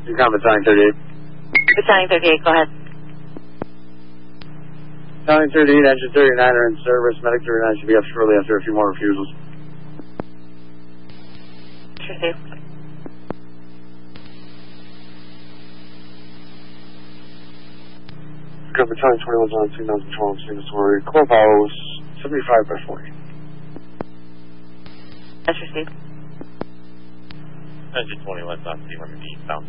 You come Battalion 38. Battalion 38, go ahead. Battalion 38, engine 39 are in service. Medic 39 should be up shortly after a few more refusals. Received. Come Battalion 21's on 2012 signatory. Core power was 75 by 40. That's received. Engine 21's on 200 eastbound.